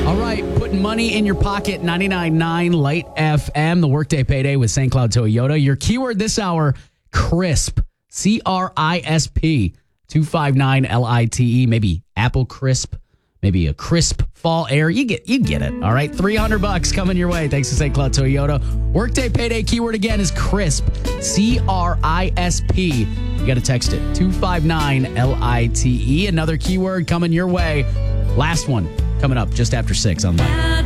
All right, putting money in your pocket, 99.9 Light FM, the Workday Payday with St. Cloud Toyota. Your keyword this hour, crisp, C-R-I-S-P, 259-LITE, maybe apple crisp, maybe a crisp fall air. You get it, all right? $300 coming your way thanks to St. Cloud Toyota. Workday Payday keyword again is crisp, C-R-I-S-P. You got to text it, 259-LITE. Another keyword coming your way. Last one coming up just after 6 on Light.